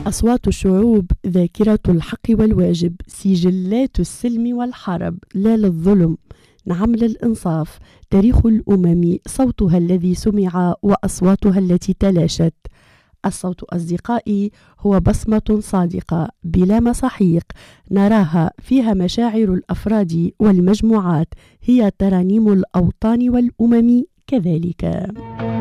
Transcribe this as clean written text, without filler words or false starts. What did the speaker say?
أصوات الشعوب ذاكرة الحق والواجب، سجلات السلم والحرب، لا للظلم نعم للإنصاف، تاريخ الأمم صوتها الذي سمع وأصواتها التي تلاشت. الصوت أصدقائي هو بصمة صادقة بلا مساحيق نراها فيها مشاعر الأفراد والمجموعات، هي ترانيم الأوطان والأمم كذلك.